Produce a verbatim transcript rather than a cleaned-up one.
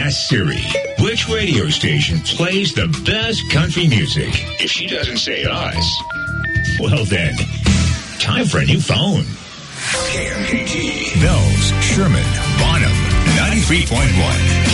Ask Siri, which radio station plays the best country music? If she doesn't say us, well then, time for a new phone. K M K T, Bells, Sherman, Bonham, ninety-three point one.